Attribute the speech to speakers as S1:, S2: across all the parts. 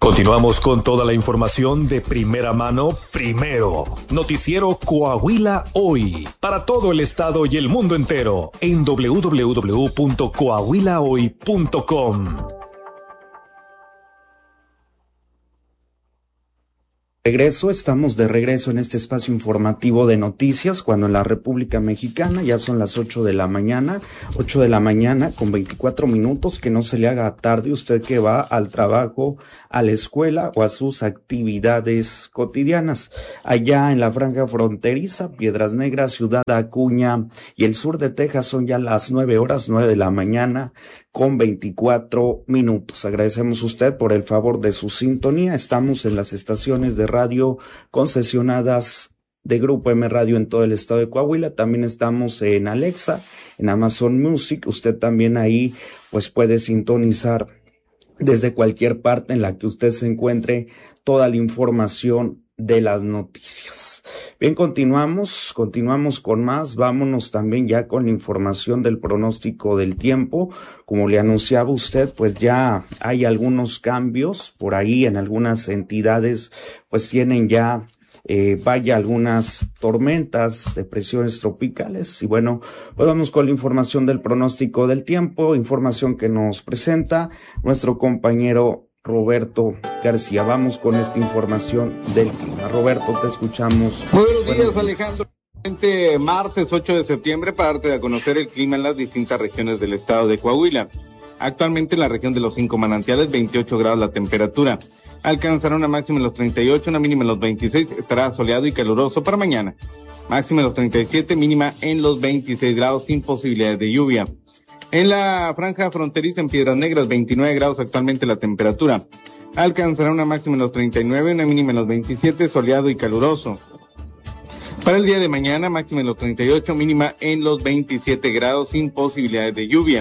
S1: Continuamos con toda la información de primera mano, primero. Noticiero Coahuila Hoy, para todo el estado y el mundo entero, en www.coahuilahoy.com.
S2: Estamos de regreso en este espacio informativo de noticias, cuando en la República Mexicana ya son las 8 de la mañana con 24 minutos, que no se le haga tarde usted que va al trabajo, a la escuela o a sus actividades cotidianas. Allá en la franja fronteriza, Piedras Negras, Ciudad Acuña y el sur de Texas son ya las 9 de la mañana con 24 minutos. Agradecemos a usted por el favor de su sintonía. Estamos en las estaciones de radio concesionadas de Grupo M Radio en todo el estado de Coahuila. También estamos en Alexa, en Amazon Music. Usted también ahí pues puede sintonizar desde cualquier parte en la que usted se encuentre toda la información de las noticias. Bien, continuamos con más. Vámonos también ya con la información del pronóstico del tiempo. Como le anunciaba usted, pues ya hay algunos cambios por ahí en algunas entidades, pues tienen ya algunas tormentas, depresiones tropicales. Y bueno, pues vamos con la información del pronóstico del tiempo, información que nos presenta nuestro compañero Roberto García. Vamos con esta información del clima. Roberto, te escuchamos.
S3: Muy buenos días, Alejandro. Martes 8 de septiembre, para darte a conocer el clima en las distintas regiones del estado de Coahuila. Actualmente en la región de los 5 manantiales, 28 grados la temperatura. Alcanzará una máxima en los 38, una mínima en los 26, estará soleado y caluroso para mañana. Máxima en los 37, mínima en los 26 grados, sin posibilidades de lluvia. En la franja fronteriza en Piedras Negras, 29 grados actualmente la temperatura. Alcanzará una máxima en los 39, una mínima en los 27, soleado y caluroso. Para el día de mañana, máxima en los 38, mínima en los 27 grados, sin posibilidades de lluvia.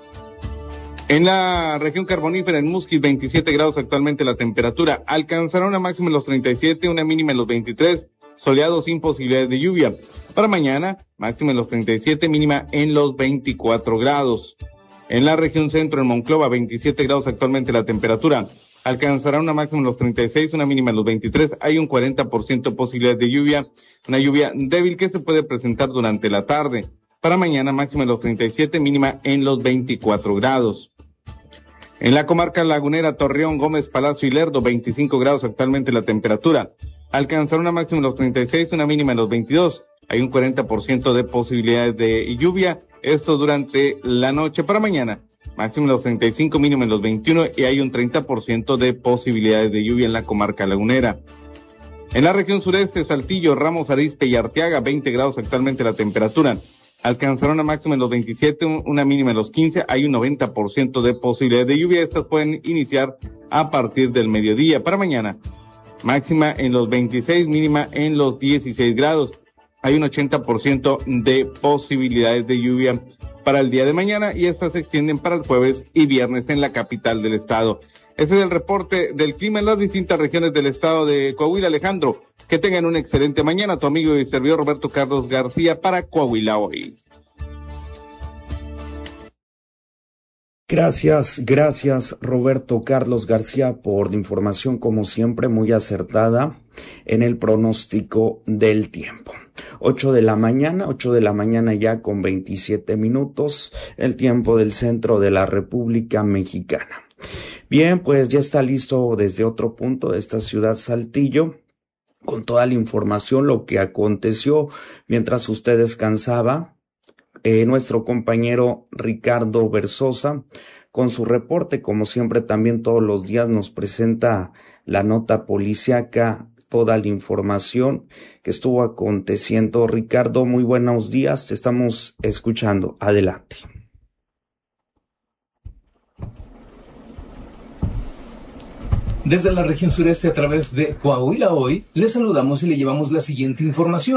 S3: En la región carbonífera, en Musquis, 27 grados actualmente la temperatura. Alcanzará una máxima en los 37, una mínima en los 23, soleado sin posibilidades de lluvia. Para mañana, máxima en los 37, mínima en los 24 grados. En la región centro, en Monclova, 27 grados actualmente la temperatura. Alcanzará una máxima en los 36, una mínima en los 23. Hay un 40% posibilidades de lluvia, una lluvia débil que se puede presentar durante la tarde. Para mañana, máxima en los 37, mínima en los 24 grados. En la comarca lagunera, Torreón, Gómez, Palacio y Lerdo, 25 grados actualmente la temperatura. Alcanzará una máxima en los 36, una mínima en los 22. Hay un 40% de posibilidades de lluvia, esto durante la noche. Para mañana, máxima en los 35, mínima en los 21, y hay un 30% de posibilidades de lluvia en la comarca lagunera. En la región sureste, Saltillo, Ramos Arizpe y Arteaga, 20 grados actualmente la temperatura. Alcanzará una máxima en los 27, una mínima en los 15, hay un 90% de posibilidades de lluvia. Estas pueden iniciar a partir del mediodía. Para mañana, máxima en los 26, mínima en los 16 grados. Hay un 80% de posibilidades de lluvia para el día de mañana, y estas se extienden para el jueves y viernes en la capital del estado. Ese es el reporte del clima en las distintas regiones del estado de Coahuila. Alejandro, que tengan una excelente mañana. Tu amigo y servidor Roberto Carlos García para Coahuila Hoy.
S2: Gracias Roberto Carlos García por la información, como siempre muy acertada en el pronóstico del tiempo. 8 de la mañana ya con 27 minutos, el tiempo del centro de la República Mexicana. Bien, pues ya está listo desde otro punto de esta ciudad, Saltillo, con toda la información, lo que aconteció mientras usted descansaba. Nuestro compañero Ricardo Versosa con su reporte. Como siempre, también todos los días nos presenta la nota policíaca, toda la información que estuvo aconteciendo. Ricardo, muy buenos días, te estamos escuchando. Adelante.
S4: Desde la región sureste, a través de Coahuila Hoy, le saludamos y le llevamos la siguiente información.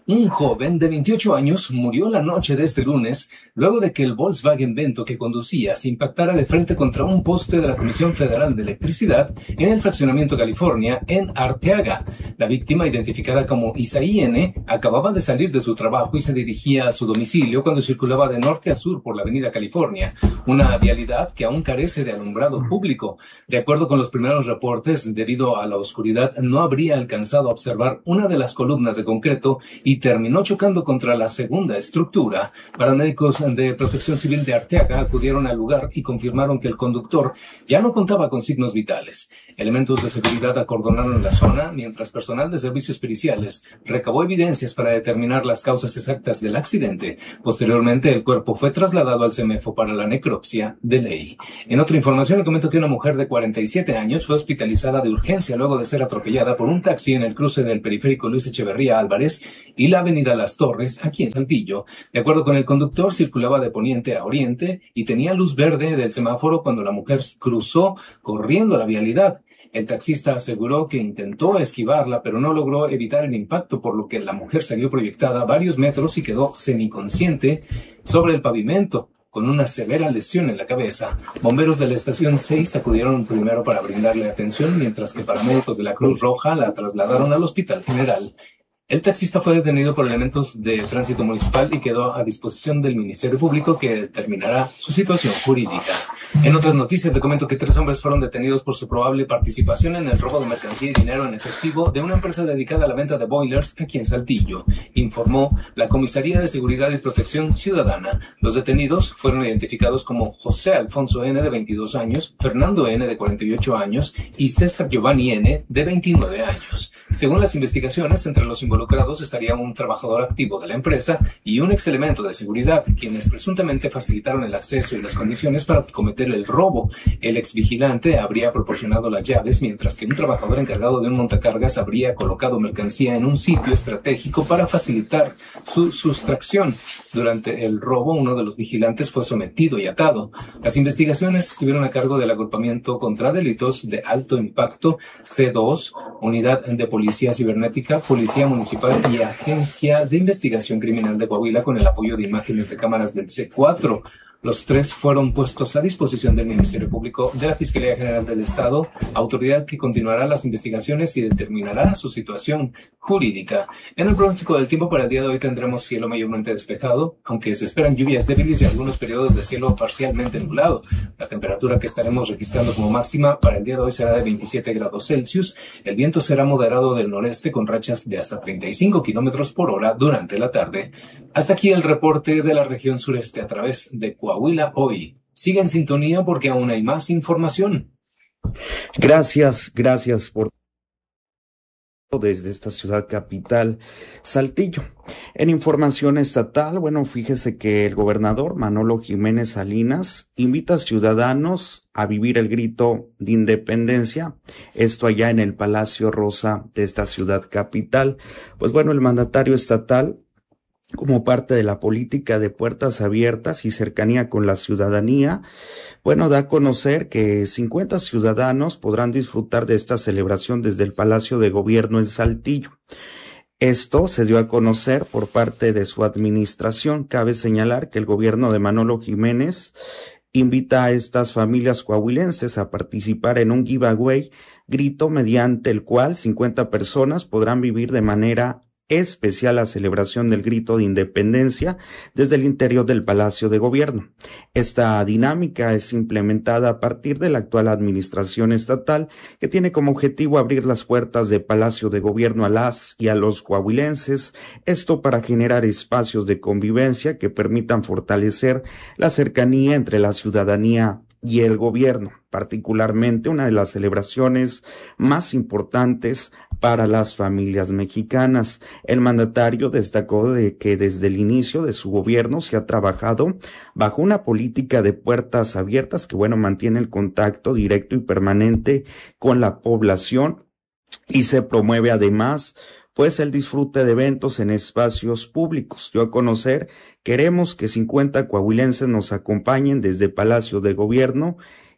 S4: Un joven de 28 años murió la noche de este lunes luego de que el Volkswagen Vento que conducía se impactara de frente contra un poste de la Comisión Federal de Electricidad en el fraccionamiento California en Arteaga. La víctima, identificada como Isaí N., acababa de salir de su trabajo y se dirigía a su domicilio cuando circulaba de norte a sur por la avenida California, una vialidad que aún carece de alumbrado público. De acuerdo con los primeros reportes, debido a la oscuridad no habría alcanzado a observar una de las columnas de concreto y terminó chocando contra la segunda estructura. Paramédicos de Protección Civil de Arteaga acudieron al lugar y confirmaron que el conductor ya no contaba con signos vitales. Elementos de seguridad acordonaron la zona, mientras personal de servicios periciales recabó evidencias para determinar las causas exactas del accidente. Posteriormente, el cuerpo fue trasladado al CEMEFO para la necropsia de ley. En otra información, le comento que una mujer de 47 años fue hospitalizada de urgencia luego de ser atropellada por un taxi en el cruce del periférico Luis Echeverría Álvarez y la avenida Las Torres, aquí en Saltillo. De acuerdo con el conductor, circulaba de poniente a oriente y tenía luz verde del semáforo cuando la mujer cruzó corriendo la vialidad. El taxista aseguró que intentó esquivarla, pero no logró evitar el impacto, por lo que la mujer salió proyectada varios metros y quedó semiconsciente sobre el pavimento, con una severa lesión en la cabeza. Bomberos de la estación 6 acudieron primero para brindarle atención, mientras que paramédicos de la Cruz Roja la trasladaron al Hospital General. El taxista fue detenido por elementos de tránsito municipal y quedó a disposición del Ministerio Público, que determinará su situación jurídica. En otras noticias, le comento que 3 hombres fueron detenidos por su probable participación en el robo de mercancía y dinero en efectivo de una empresa dedicada a la venta de boilers aquí en Saltillo, informó la Comisaría de Seguridad y Protección Ciudadana. Los detenidos fueron identificados como José Alfonso N., de 22 años, Fernando N., de 48 años y César Giovanni N., de 29 años. Según las investigaciones, entre los involucrados estaría un trabajador activo de la empresa y un exelemento de seguridad, quienes presuntamente facilitaron el acceso y las condiciones para cometer el robo. El exvigilante habría proporcionado las llaves, mientras que un trabajador encargado de un montacargas habría colocado mercancía en un sitio estratégico para facilitar su sustracción. Durante el robo, uno de los vigilantes fue sometido y atado. Las investigaciones estuvieron a cargo del Agrupamiento contra Delitos de Alto Impacto C2, Unidad de Policía Cibernética, Policía Municipal y Agencia de Investigación Criminal de Coahuila, con el apoyo de imágenes de cámaras del C4. Los 3 fueron puestos a disposición del Ministerio Público, de la Fiscalía General del Estado, autoridad que continuará las investigaciones y determinará su situación jurídica. En el pronóstico del tiempo para el día de hoy tendremos cielo mayormente despejado, aunque se esperan lluvias débiles y algunos periodos de cielo parcialmente nublado. La temperatura que estaremos registrando como máxima para el día de hoy será de 27 grados Celsius. El viento será moderado del noreste con rachas de hasta 35 kilómetros por hora durante la tarde. Hasta aquí el reporte de la región sureste a través de Coahuila Hoy. Siga en sintonía porque aún hay más información.
S2: Gracias por desde esta ciudad capital, Saltillo. En información estatal, bueno, fíjese que el gobernador Manolo Jiménez Salinas invita a ciudadanos a vivir el grito de independencia, esto allá en el Palacio Rosa de esta ciudad capital. Pues bueno, el mandatario estatal, como parte de la política de puertas abiertas y cercanía con la ciudadanía, bueno, da a conocer que 50 ciudadanos podrán disfrutar de esta celebración desde el Palacio de Gobierno en Saltillo. Esto se dio a conocer por parte de su administración. Cabe señalar que el gobierno de Manolo Jiménez invita a estas familias coahuilenses a participar en un giveaway grito, mediante el cual 50 personas podrán vivir de manera especial la celebración del grito de independencia desde el interior del Palacio de Gobierno. Esta dinámica es implementada a partir de la actual administración estatal, que tiene como objetivo abrir las puertas de Palacio de Gobierno a las y a los coahuilenses, esto para generar espacios de convivencia que permitan fortalecer la cercanía entre la ciudadanía y el gobierno, particularmente una de las celebraciones más importantes para las familias mexicanas. El mandatario destacó de que desde el inicio de su gobierno se ha trabajado bajo una política de puertas abiertas que, bueno, mantiene el contacto directo y permanente con la población y se promueve además pues el disfrute de eventos en espacios públicos. Dio a conocer: queremos que 50 coahuilenses nos acompañen desde Palacio de Gobierno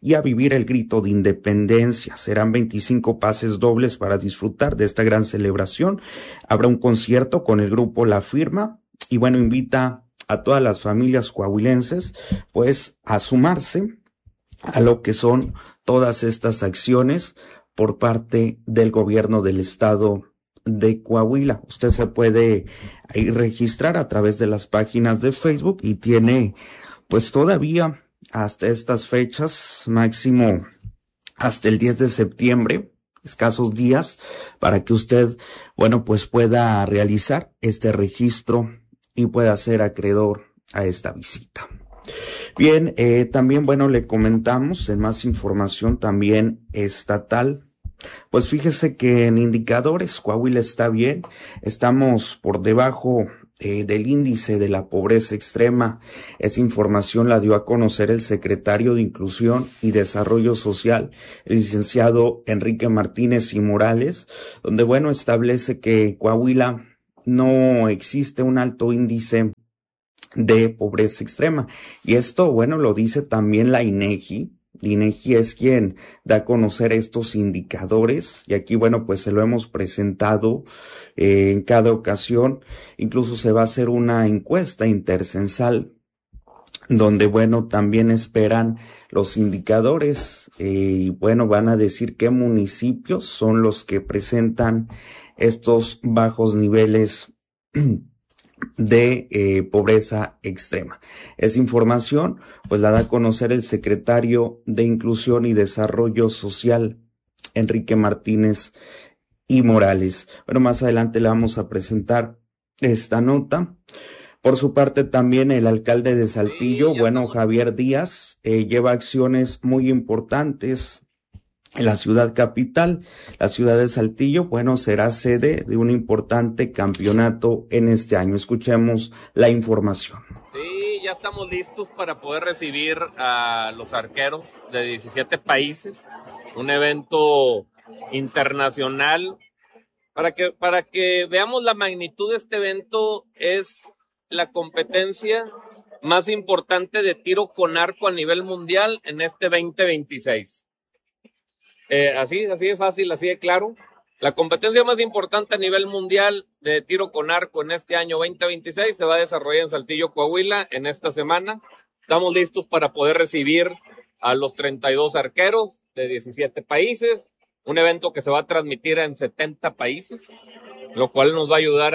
S2: y a vivir el grito de independencia. Serán 25 pases dobles para disfrutar de esta gran celebración. Habrá un concierto con el grupo La Firma y bueno, invita a todas las familias coahuilenses pues a sumarse a lo que son todas estas acciones por parte del gobierno del estado de Coahuila. Usted se puede ahí registrar a través de las páginas de Facebook y tiene pues todavía hasta estas fechas, máximo hasta el 10 de septiembre, escasos días, para que usted, bueno, pues pueda realizar este registro y pueda ser acreedor a esta visita. Bien, también, bueno, le comentamos en más información también estatal. Pues fíjese que en indicadores Coahuila está bien, estamos por debajo del índice de la pobreza extrema. Esa información la dio a conocer el secretario de Inclusión y Desarrollo Social, el licenciado Enrique Martínez y Morales, donde, bueno, establece que Coahuila no existe un alto índice de pobreza extrema. Y esto, bueno, lo dice también la INEGI. INEGI es quien da a conocer estos indicadores y aquí, bueno, pues se lo hemos presentado en cada ocasión. Incluso se va a hacer una encuesta intercensal donde, bueno, también esperan los indicadores y, bueno, van a decir qué municipios son los que presentan estos bajos niveles de pobreza extrema. Esa información pues la da a conocer el secretario de Inclusión y Desarrollo Social, Enrique Martínez y Morales. Bueno, más adelante le vamos a presentar esta nota. Por su parte también el alcalde de Saltillo, bueno, Javier Díaz, lleva acciones muy importantes en la ciudad capital. La ciudad de Saltillo, bueno, será sede de un importante campeonato en este año. Escuchemos la información.
S5: Sí, ya estamos listos para poder recibir a los arqueros de 17 países, un evento internacional. Para que veamos la magnitud de este evento, es la competencia más importante de tiro con arco a nivel mundial en este 2026. Así de fácil, así de claro. La competencia más importante a nivel mundial de tiro con arco en este año 2026 se va a desarrollar en Saltillo, Coahuila, en esta semana. Estamos listos para poder recibir a los 32 arqueros de 17 países, un evento que se va a transmitir en 70 países, lo cual nos va a ayudar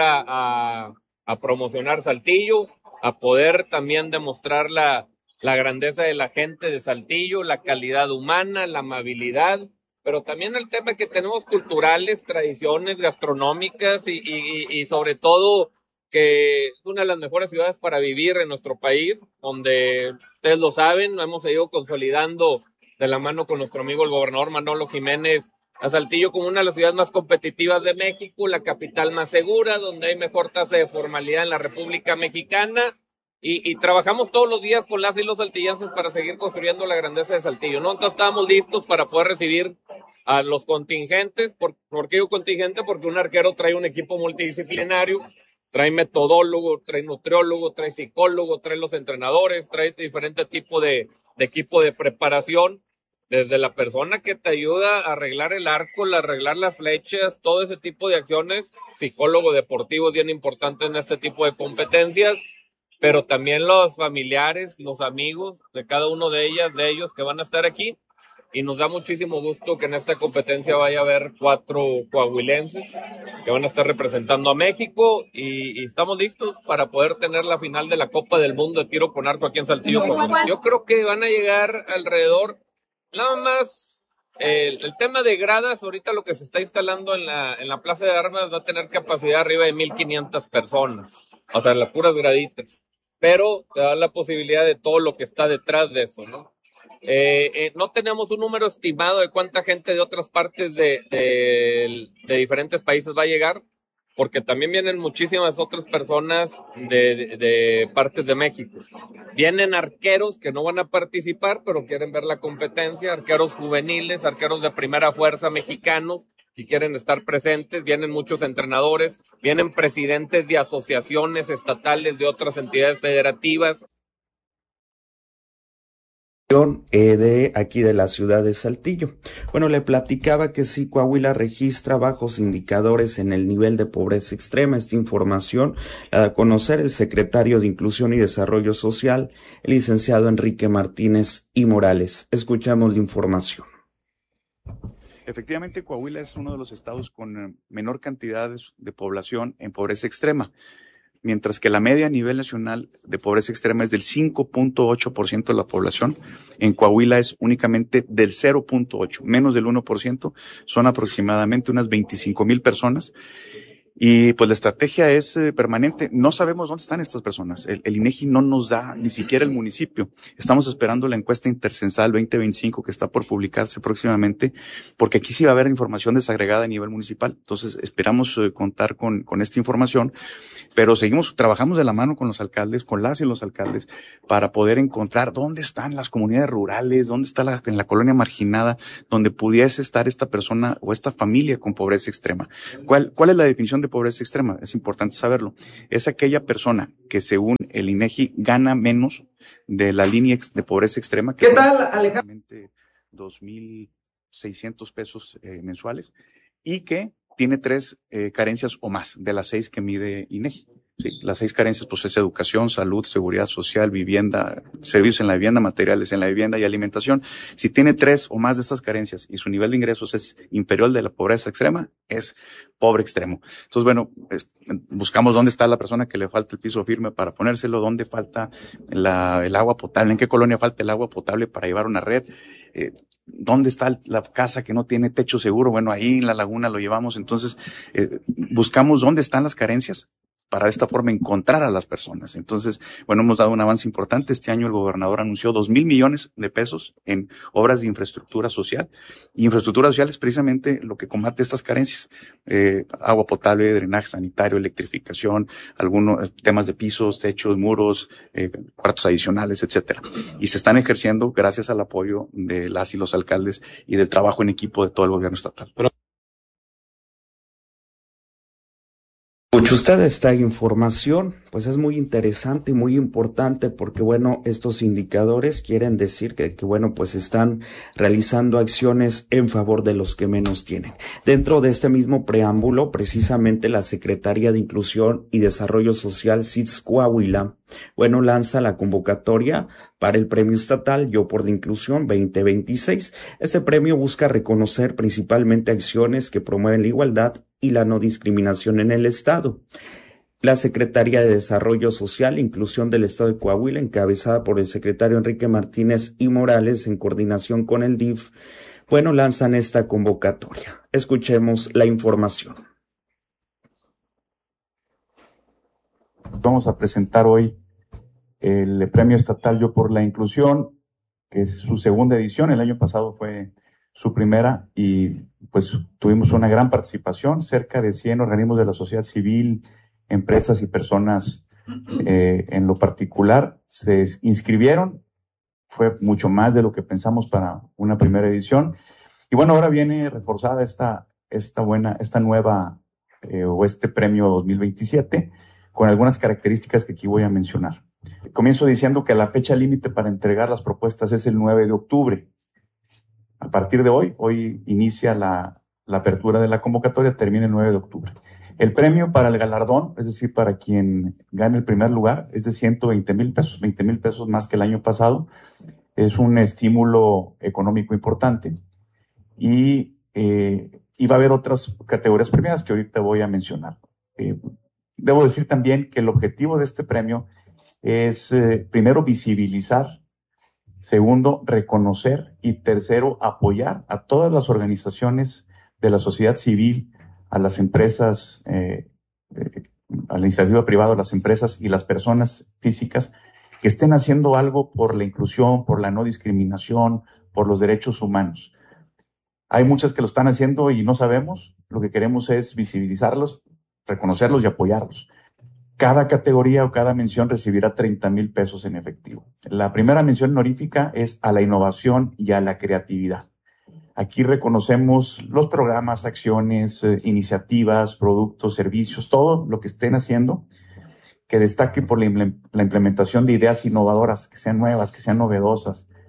S5: a promocionar Saltillo, a poder también demostrar la grandeza de la gente de Saltillo, la calidad humana, la amabilidad, pero también el tema que tenemos culturales, tradiciones gastronómicas y sobre todo que es una de las mejores ciudades para vivir en nuestro país, donde ustedes lo saben, hemos seguido consolidando de la mano con nuestro amigo el gobernador Manolo Jiménez a Saltillo como una de las ciudades más competitivas de México, la capital más segura, donde hay mejor tasa de formalidad en la República Mexicana. Y trabajamos todos los días con las y los saltillenses para seguir construyendo la grandeza de Saltillo, ¿no? Entonces estábamos listos para poder recibir a los contingentes. ¿Por qué digo contingente? Porque un arquero trae un equipo multidisciplinario, trae metodólogo, trae nutriólogo, trae psicólogo, trae los entrenadores, trae diferente tipo de equipo de preparación, desde la persona que te ayuda a arreglar el arco, a arreglar las flechas, todo ese tipo de acciones. Psicólogo deportivo es bien importante en este tipo de competencias, pero también los familiares, los amigos de cada uno de ellos que van a estar aquí. Y nos da muchísimo gusto que en esta competencia vaya a haber 4 coahuilenses que van a estar representando a México y estamos listos para poder tener la final de la Copa del Mundo de tiro con arco aquí en Saltillo. Yo creo que van a llegar alrededor, nada más, el tema de gradas, ahorita lo que se está instalando en la Plaza de Armas va a tener capacidad arriba de 1,500 personas, o sea, las puras graditas. Pero te da la posibilidad de todo lo que está detrás de eso, ¿no? No tenemos un número estimado de cuánta gente de otras partes de diferentes países va a llegar, porque también vienen muchísimas otras personas de partes de México. Vienen arqueros que no van a participar, pero quieren ver la competencia, arqueros juveniles, arqueros de primera fuerza mexicanos, que quieren estar presentes, vienen muchos entrenadores, vienen presidentes de asociaciones estatales de otras entidades federativas,
S2: de aquí de la ciudad de Saltillo. Bueno, le platicaba que sí, Coahuila registra bajos indicadores en el nivel de pobreza extrema. Esta información la da a conocer el secretario de Inclusión y Desarrollo Social, el licenciado Enrique Martínez y Morales. Escuchamos la información.
S6: Efectivamente, Coahuila es uno de los estados con menor cantidad de población en pobreza extrema, mientras que la media a nivel nacional de pobreza extrema es del 5.8% de la población. En Coahuila es únicamente del 0.8%, menos del 1%, son aproximadamente unas 25,000 personas. Y pues la estrategia es permanente. No sabemos dónde están estas personas. El INEGI no nos da ni siquiera el municipio. Estamos esperando la encuesta intercensal 2025 que está por publicarse próximamente, porque aquí sí va a haber información desagregada a nivel municipal. Entonces esperamos contar con esta información, pero trabajamos de la mano con los alcaldes, con las y los alcaldes, para poder encontrar dónde están las comunidades rurales, dónde está en la colonia marginada, donde pudiese estar esta persona o esta familia con pobreza extrema. ¿Cuál es la definición de pobreza extrema? Es importante saberlo. Es aquella persona que según el INEGI gana menos de la línea de pobreza extrema. Que
S7: ¿Qué tal, Alejandro?
S6: 2,600 pesos mensuales y que tiene 3 carencias o más de las 6 que mide INEGI. Sí, las 6 carencias pues es educación, salud, seguridad social, vivienda, servicios en la vivienda, materiales en la vivienda y alimentación. Si tiene 3 o más de estas carencias y su nivel de ingresos es inferior de la pobreza extrema, es pobre extremo. Entonces, bueno, buscamos dónde está la persona que le falta el piso firme para ponérselo, dónde falta el agua potable, en qué colonia falta el agua potable para llevar una red, dónde está la casa que no tiene techo seguro. Bueno, ahí en la laguna lo llevamos. Entonces, buscamos dónde están las carencias para de esta forma encontrar a las personas. Entonces, bueno, hemos dado un avance importante. Este año el gobernador anunció 2,000 millones de pesos en obras de infraestructura social. Y infraestructura social es precisamente lo que combate estas carencias. Agua potable, drenaje sanitario, electrificación, algunos temas de pisos, techos, muros, cuartos adicionales, etcétera. Y se están ejerciendo gracias al apoyo de las y los alcaldes y del trabajo en equipo de todo el gobierno estatal.
S2: Escucha usted esta información, pues es muy interesante y muy importante porque, bueno, estos indicadores quieren decir que bueno, pues están realizando acciones en favor de los que menos tienen. Dentro de este mismo preámbulo, precisamente la Secretaría de Inclusión y Desarrollo Social, SIDS Coahuila, bueno, lanza la convocatoria para el Premio Estatal Yo por la Inclusión 2026. Este premio busca reconocer principalmente acciones que promueven la igualdad y la no discriminación en el Estado. La Secretaría de Desarrollo Social e Inclusión del Estado de Coahuila, encabezada por el secretario Enrique Martínez y Morales, en coordinación con el DIF, bueno, lanzan esta convocatoria. Escuchemos la información.
S6: Vamos a presentar hoy el Premio Estatal Yo por la Inclusión, que es su segunda edición. El año pasado fue su primera y pues tuvimos una gran participación, cerca de 100 organismos de la sociedad civil, empresas y personas en lo particular se inscribieron. Fue mucho más de lo que pensamos para una primera edición. Y bueno, ahora viene reforzada esta nueva o este premio 2027 con algunas características que aquí voy a mencionar. Comienzo diciendo que la fecha límite para entregar las propuestas es el 9 de octubre. A partir de hoy inicia la apertura de la convocatoria, termina el 9 de octubre. El premio para el galardón, es decir, para quien gane el primer lugar, es de 120,000 pesos, 20,000 pesos más que el año pasado. Es un estímulo económico importante. Y va a haber otras categorías premiadas que ahorita voy a mencionar. Debo decir también que el objetivo de este premio es, primero, visibilizar, segundo, reconocer y tercero, apoyar a todas las organizaciones de la sociedad civil, a las empresas, a la iniciativa privada, a las empresas y las personas físicas que estén haciendo algo por la inclusión, por la no discriminación, por los derechos humanos. Hay muchas que lo están haciendo y no sabemos. Lo que queremos es visibilizarlos, reconocerlos y apoyarlos. Cada categoría o cada mención recibirá 30,000 pesos en efectivo. La primera mención honorífica es a la innovación y a la creatividad. Aquí reconocemos los programas, acciones, iniciativas, productos, servicios, todo lo que estén haciendo que destaque por la implementación de ideas innovadoras, que sean nuevas, que sean novedosas,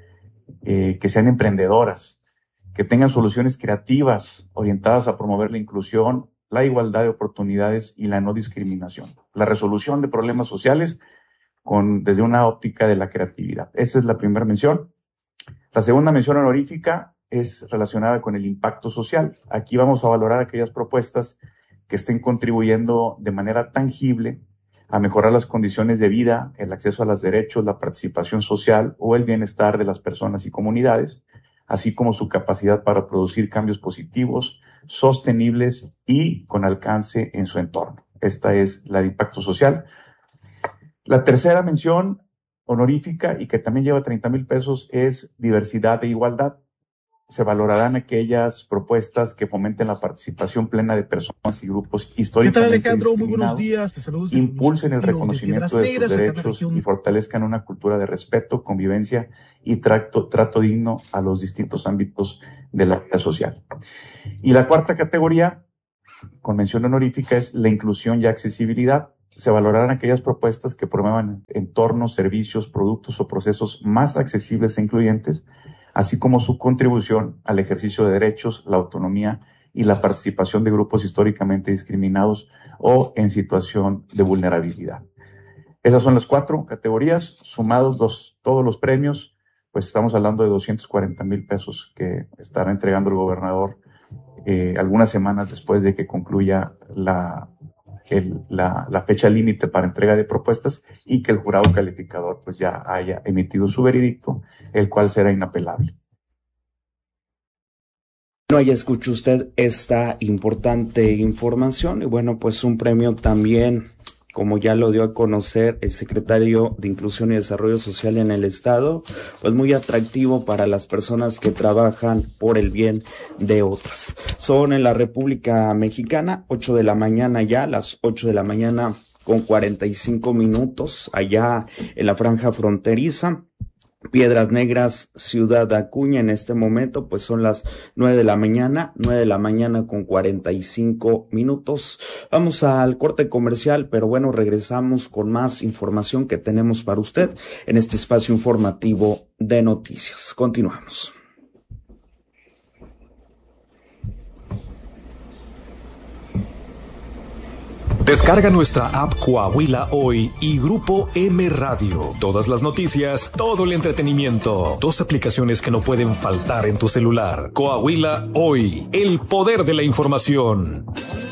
S6: que sean emprendedoras, que tengan soluciones creativas orientadas a promover la inclusión, la igualdad de oportunidades y la no discriminación. La resolución de problemas sociales desde una óptica de la creatividad. Esa es la primera mención. La segunda mención honorífica es relacionada con el impacto social. Aquí vamos a valorar aquellas propuestas que estén contribuyendo de manera tangible a mejorar las condiciones de vida, el acceso a los derechos, la participación social o el bienestar de las personas y comunidades, así como su capacidad para producir cambios positivos, sostenibles y con alcance en su entorno. Esta es la de impacto social. La tercera mención honorífica y que también lleva 30,000 pesos es diversidad e igualdad. Se valorarán aquellas propuestas que fomenten la participación plena de personas y grupos históricamente
S7: ¿Qué tal, Alejandro? Muy buenos
S6: discriminados,
S7: días. Te saludo.
S6: impulsen el reconocimiento de sus derechos y fortalezcan una cultura de respeto, convivencia y trato digno a los distintos ámbitos de la vida social. Y la cuarta categoría, con mención honorífica, es la inclusión y accesibilidad. Se valorarán aquellas propuestas que promuevan entornos, servicios, productos o procesos más accesibles e incluyentes, así como su contribución al ejercicio de derechos, la autonomía y la participación de grupos históricamente discriminados o en situación de vulnerabilidad. Esas son las 4 categorías, sumados todos los premios, pues estamos hablando de 240,000 pesos que estará entregando el gobernador algunas semanas después de que concluya la fecha límite para entrega de propuestas y que el jurado calificador pues ya haya emitido su veredicto, el cual será inapelable.
S2: Bueno, ya escuchó usted esta importante información y bueno, pues un premio también, como ya lo dio a conocer el secretario de Inclusión y Desarrollo Social en el Estado, pues muy atractivo para las personas que trabajan por el bien de otras. Son en la República Mexicana, 8 de la mañana ya, las 8 de la mañana con 45 minutos, allá en la franja fronteriza. Piedras Negras, Ciudad Acuña, en este momento, pues son las 9 de la mañana con 45 minutos. Vamos al corte comercial, pero bueno, regresamos con más información que tenemos para usted en este espacio informativo de noticias. Continuamos.
S1: Descarga nuestra app Coahuila Hoy y Grupo M Radio. Todas las noticias, todo el entretenimiento. 2 aplicaciones que no pueden faltar en tu celular. Coahuila Hoy, el poder de la información.